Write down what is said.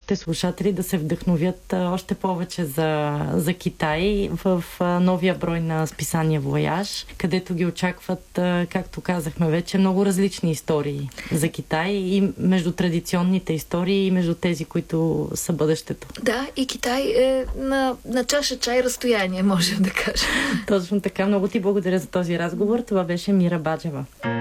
нашите слушатели да се вдъхновят още повече за Китай в новия брой на списание Вояж, където ги очакват, както казахме вече, много различни истории за Китай и между традиционните истории и между тези, които са бъдещето. Да, и Китай е на чаша чай разстояние, можем да кажем. Точно така. Много ти благодаря за този разговор. Това беше Мира Баджева.